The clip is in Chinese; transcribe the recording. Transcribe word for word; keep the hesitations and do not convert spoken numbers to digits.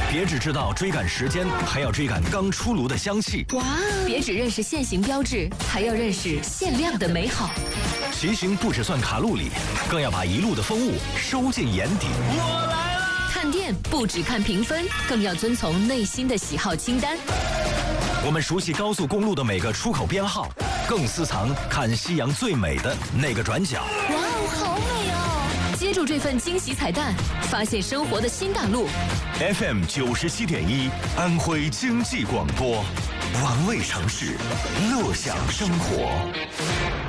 别只知道追赶时间，还要追赶刚出炉的香气。 哇！别只认识限行标志，还要认识限量的美好。 骑行不只算卡路里，更要把一路的风物收进眼底。 我来了！ 看店不只看评分，更要遵从内心的喜好清单。 我们熟悉高速公路的每个出口编号，更私藏看夕阳最美的那个转角。 哇哦，好美哦！接住这份惊喜彩蛋，发现生活的新大陆。 F M 九十七点一，安徽经济广播，玩味城市，乐享生活。